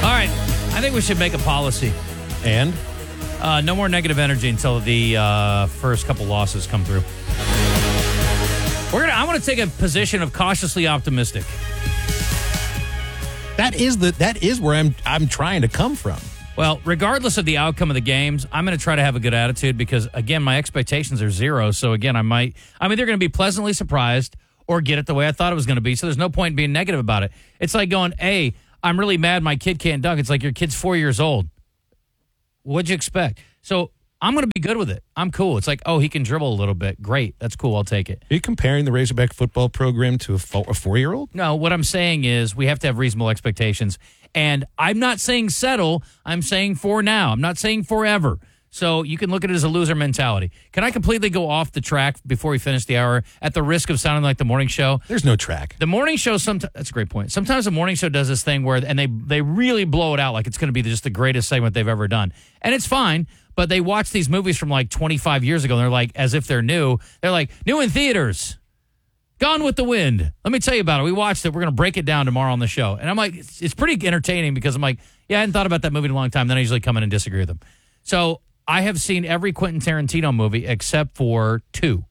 All right. I think we should make a policy. And? No more negative energy until the first couple losses come through. I want to take a position of cautiously optimistic. That is where I'm trying to come from. Well, regardless of the outcome of the games, I'm going to try to have a good attitude because, again, my expectations are zero. So, again, they're going to be pleasantly surprised or get it the way I thought it was going to be. So there's no point in being negative about it. It's like going, hey, I'm really mad my kid can't dunk. It's like your kid's 4 years old. What'd you expect? So I'm going to be good with it. I'm cool. It's like, oh, he can dribble a little bit. Great. That's cool. I'll take it. Are you comparing the Razorback football program to a 4-year-old? No, what I'm saying is we have to have reasonable expectations. And I'm not saying settle. I'm saying for now. I'm not saying forever. So you can look at it as a loser mentality. Can I completely go off the track before we finish the hour at the risk of sounding like the morning show? There's no track. The morning show, that's a great point. Sometimes the morning show does this thing where, and they really blow it out like it's going to be just the greatest segment they've ever done. And it's fine, but they watch these movies from like 25 years ago, and they're like, as if they're new. They're like, new in theaters. Gone with the Wind. Let me tell you about it. We watched it. We're going to break it down tomorrow on the show. And I'm like, it's pretty entertaining because I'm like, yeah, I hadn't thought about that movie in a long time. Then I usually come in and disagree with them. So I have seen every Quentin Tarantino movie except for 2.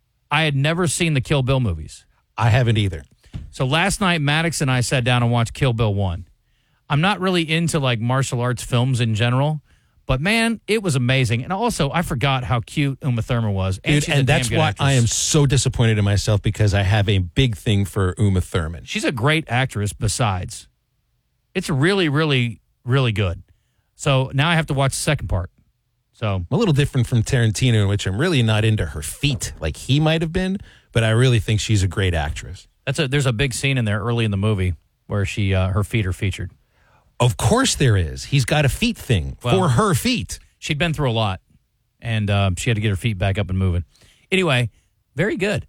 I had never seen the Kill Bill movies. I haven't either. So last night, Maddox and I sat down and watched Kill Bill 1. I'm not really into like martial arts films in general, but man, it was amazing. And also, I forgot how cute Uma Thurman was. And that's why I am so disappointed in myself because I have a big thing for Uma Thurman. She's a great actress besides. It's really, really, really good. So now I have to watch the second part. So I'm a little different from Tarantino, in which I'm really not into her feet like he might have been, but I really think she's a great actress. There's a big scene in there early in the movie where her feet are featured. Of course there is. He's got a feet thing for her feet. She'd been through a lot, and she had to get her feet back up and moving. Anyway, very good.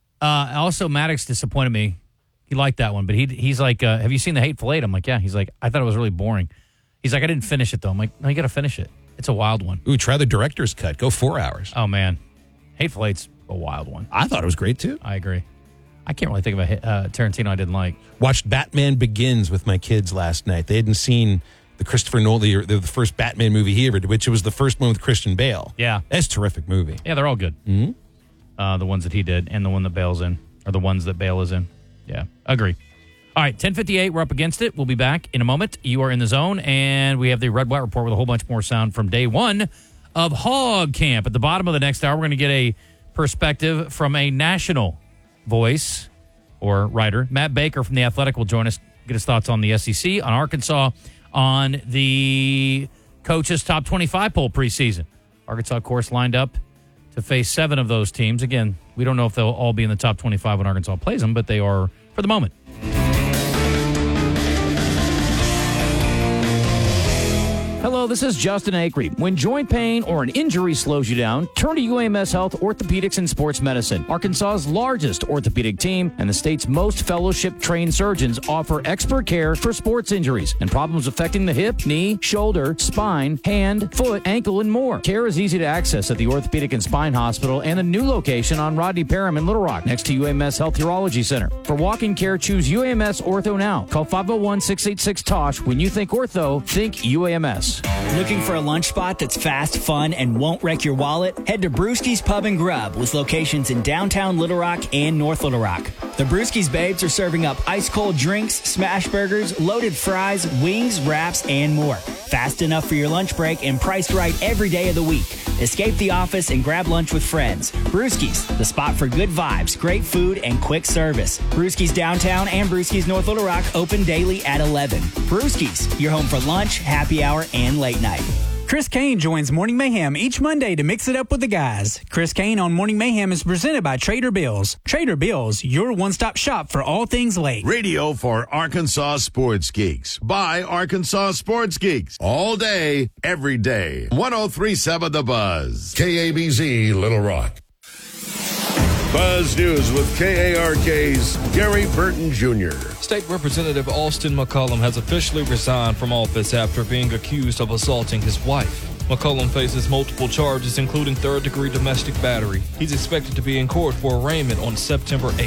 Also, Maddox disappointed me. He liked that one, but he's like, have you seen The Hateful Eight? I'm like, yeah. He's like, I thought it was really boring. He's like, I didn't finish it, though. I'm like, no, you got to finish it. It's a wild one. Ooh, try the director's cut. Go 4 hours. Oh, man. Hateful Eight's a wild one. I thought it was great, too. I agree. I can't really think of a Tarantino I didn't like. Watched Batman Begins with my kids last night. They hadn't seen the Christopher Nolan, the first Batman movie he ever did, which was the first one with Christian Bale. Yeah. That's a terrific movie. Yeah, they're all good. Mm-hmm. The ones that he did and the one that Bale's in, or the ones that Bale is in. Yeah, agree. All right, 10:58, we're up against it. We'll be back in a moment. You are in the zone, and we have the Red White Report with a whole bunch more sound from day one of Hog Camp. At the bottom of the next hour, we're going to get a perspective from a national voice or writer. Matt Baker from The Athletic will join us, get his thoughts on the SEC, on Arkansas, on the coaches' top 25 poll preseason. Arkansas, of course, lined up to face 7 of those teams. Again, we don't know if they'll all be in the top 25 when Arkansas plays them, but they are for the moment. Hello, this is Justin Acree. When joint pain or an injury slows you down, turn to UAMS Health Orthopedics and Sports Medicine. Arkansas's largest orthopedic team and the state's most fellowship-trained surgeons offer expert care for sports injuries and problems affecting the hip, knee, shoulder, spine, hand, foot, ankle, and more. Care is easy to access at the Orthopedic and Spine Hospital and a new location on Rodney Parham in Little Rock, next to UAMS Health Urology Center. For walk-in care, choose UAMS Ortho now. Call 501-686-TOSH. When you think ortho, think UAMS. Looking for a lunch spot that's fast, fun, and won't wreck your wallet? Head to Brewski's Pub and Grub with locations in downtown Little Rock and North Little Rock. The Brewski's Babes are serving up ice-cold drinks, smash burgers, loaded fries, wings, wraps, and more. Fast enough for your lunch break and priced right every day of the week. Escape the office and grab lunch with friends. Brewski's, the spot for good vibes, great food, and quick service. Brewski's Downtown and Brewski's North Little Rock open daily at 11. Brewski's, your home for lunch, happy hour, and late night. Chris Kane joins Morning Mayhem each Monday to mix it up with the guys. Chris Kane on Morning Mayhem is presented by Trader Bill's. Trader Bill's, your one-stop shop for all things lake. Radio for Arkansas Sports Geeks by Arkansas Sports Geeks. All day, every day. 103.7 The Buzz. KABZ Little Rock. Buzz News with KARK's Gary Burton Jr. State Representative Austin McCollum has officially resigned from office after being accused of assaulting his wife. McCollum faces multiple charges, including third-degree domestic battery. He's expected to be in court for arraignment on September 8th.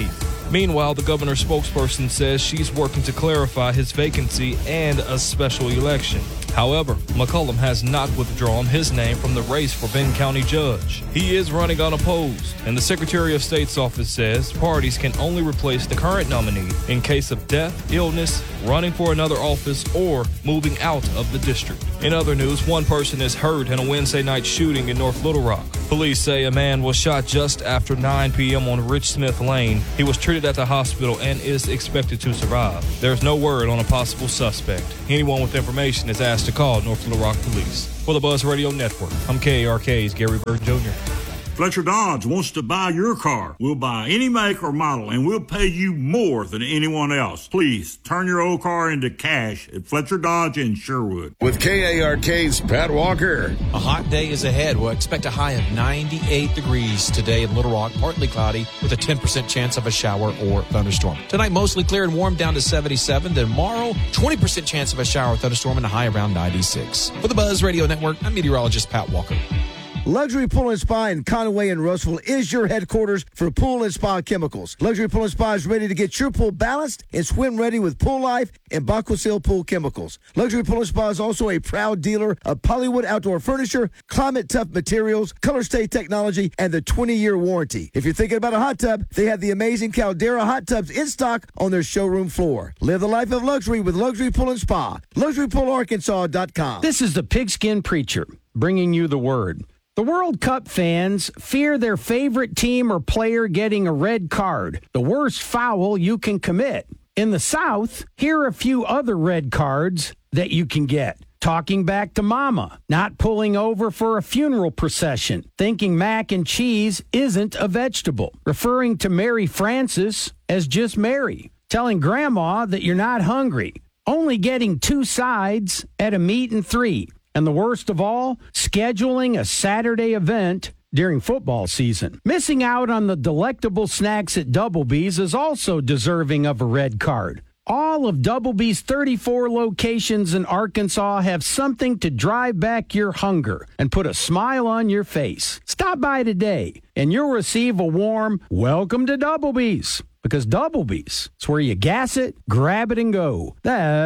Meanwhile, the governor's spokesperson says she's working to clarify his vacancy and a special election. However, McCollum has not withdrawn his name from the race for Benton County judge. He is running unopposed, and the Secretary of State's office says parties can only replace the current nominee in case of death, illness, running for another office, or moving out of the district. In other news, one person is hurt in a Wednesday night shooting in North Little Rock. Police say a man was shot just after 9 p.m. on Rich Smith Lane. He was treated at the hospital and is expected to survive. There's no word on a possible suspect. Anyone with information is asked to call North Little Rock Police. For the Buzz Radio Network, I'm KARK's Gary Bird Jr. Fletcher Dodge wants to buy your car. We'll buy any make or model, and we'll pay you more than anyone else. Please turn your old car into cash at Fletcher Dodge in Sherwood. With KARK's Pat Walker. A hot day is ahead. We'll expect a high of 98 degrees today in Little Rock, partly cloudy with a 10% chance of a shower or thunderstorm. Tonight, mostly clear and warm down to 77. Tomorrow, 20% chance of a shower or thunderstorm and a high around 96. For the Buzz Radio Network, I'm meteorologist Pat Walker. Luxury Pool and Spa in Conway and Russellville is your headquarters for pool and spa chemicals. Luxury Pool and Spa is ready to get your pool balanced and swim ready with Pool Life and Baquasil Pool Chemicals. Luxury Pool and Spa is also a proud dealer of Polywood Outdoor Furniture, Climate Tough Materials, Color Stay Technology, and the 20-year warranty. If you're thinking about a hot tub, they have the amazing Caldera hot tubs in stock on their showroom floor. Live the life of luxury with Luxury Pool and Spa. LuxuryPoolArkansas.com. This is the Pigskin Preacher bringing you the word. The World Cup fans fear their favorite team or player getting a red card, the worst foul you can commit. In the South, here are a few other red cards that you can get. Talking back to mama, not pulling over for a funeral procession, thinking mac and cheese isn't a vegetable, referring to Mary Frances as just Mary, telling grandma that you're not hungry, only getting 2 sides at a meat and 3. And the worst of all, scheduling a Saturday event during football season. Missing out on the delectable snacks at Doublebee's is also deserving of a red card. All of Doublebee's 34 locations in Arkansas have something to drive back your hunger and put a smile on your face. Stop by today, and you'll receive a warm welcome to Doublebee's. Because Doublebee's, it's where you gas it, grab it, and go.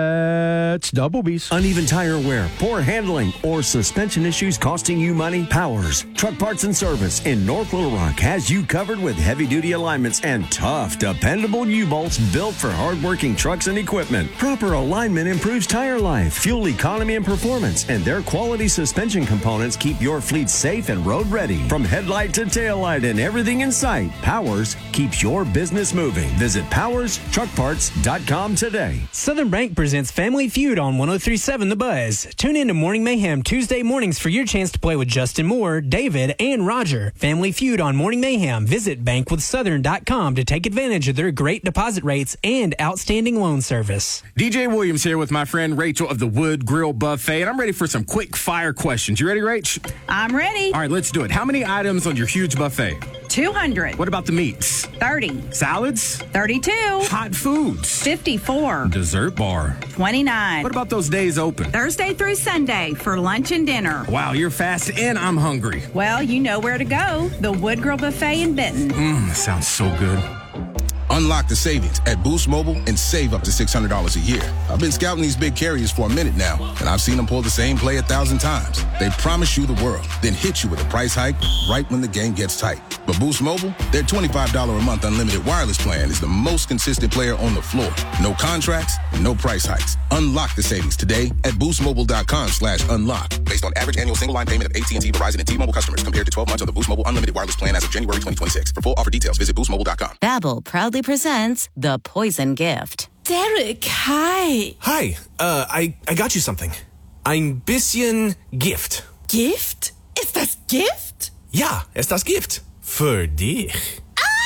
That's Doublebee's. Uneven tire wear, poor handling, or suspension issues costing you money? Powers Truck Parts and Service in North Little Rock has you covered with heavy-duty alignments and tough, dependable U-bolts built for hard-working trucks and equipment. Proper alignment improves tire life, fuel economy, and performance, and their quality suspension components keep your fleet safe and road-ready. From headlight to taillight and everything in sight, Powers keeps your business moving. Visit PowersTruckParts.com today. Southern Bank presents Family Feud on 103.7 The Buzz. Tune in to Morning Mayhem Tuesday mornings for your chance to play with Justin Moore, David, and Roger. Family Feud on Morning Mayhem. Visit bankwithsouthern.com to take advantage of their great deposit rates and outstanding loan service. DJ Williams here with my friend Rachel of the Wood Grill Buffet, and I'm ready for some quick fire questions. You ready, Rach? I'm ready. All right, let's do it. How many items on your huge buffet? 200. What about the meats? 30. Salads? 32. Hot foods? 54. Dessert bar? 29. What about those days open? Thursday through Sunday for lunch and dinner. Wow, you're fast and I'm hungry. Well, you know where to go. The Wood Grill Buffet in Benton. Sounds so good. Unlock the savings at Boost Mobile and save up to $600 a year. I've been scouting these big carriers for a minute now, and I've seen them pull the same play 1,000 times. They promise you the world, then hit you with a price hike right when the game gets tight. But Boost Mobile, their $25 a month unlimited wireless plan is the most consistent player on the floor. No contracts, no price hikes. Unlock the savings today at boostmobile.com/unlock. Based on average annual single line payment of AT&T, Verizon, and T-Mobile customers compared to 12 months of the Boost Mobile unlimited wireless plan as of January 2026. For full offer details, visit boostmobile.com. Babbel proudly presents The Poison Gift. Derek, hi. Hi, I got you something. Ein bisschen Gift. Gift? Ist das Gift? Ja, ist das Gift. Für dich.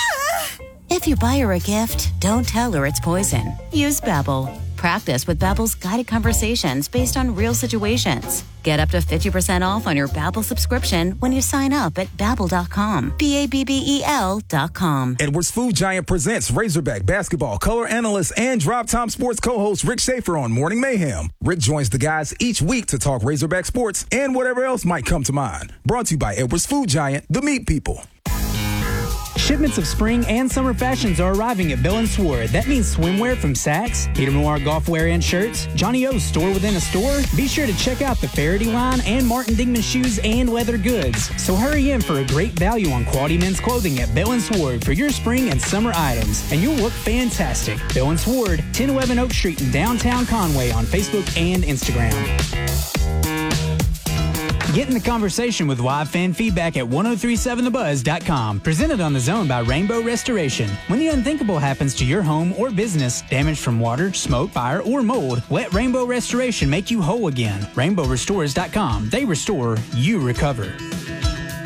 If you buy her a gift, don't tell her it's poison. Use Babbel. Practice with Babbel's guided conversations based on real situations. Get up to 50% off on your Babbel subscription when you sign up at Babbel.com. Babbel.com. Edwards Food Giant presents Razorback basketball color analyst and Drop Time Sports co-host Rick Schaefer on Morning Mayhem. Rick joins the guys each week to talk Razorback sports and whatever else might come to mind. Brought to you by Edwards Food Giant, the meat people. Shipments of spring and summer fashions are arriving at Bill & Sword. That means swimwear from Saks, Peter Noir golf wear and shirts, Johnny O's store within a store. Be sure to check out the Faraday line and Martin Dingman shoes and leather goods. So hurry in for a great value on quality men's clothing at Bill & Sword for your spring and summer items, and you'll look fantastic. Bill & Sword, 1011 Oak Street in downtown Conway on Facebook and Instagram. Get in the conversation with live fan feedback at 1037thebuzz.com. Presented on The Zone by Rainbow Restoration. When the unthinkable happens to your home or business, damage from water, smoke, fire, or mold, let Rainbow Restoration make you whole again. RainbowRestores.com. They restore, you recover.